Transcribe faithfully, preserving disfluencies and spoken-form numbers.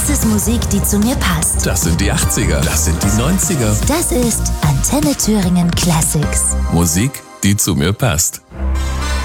Das ist Musik, die zu mir passt. Das sind die achtziger. Das sind die neunziger. Das ist Antenne Thüringen Classics. Musik, die zu mir passt.